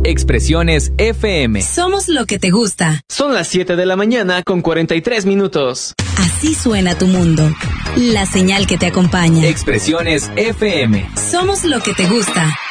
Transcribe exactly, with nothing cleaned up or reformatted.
Expresiones F M. Somos lo que te gusta. Son las siete de la mañana con cuarenta y tres minutos. Así suena tu mundo. La señal que te acompaña. Expresiones F M. Somos lo que te gusta.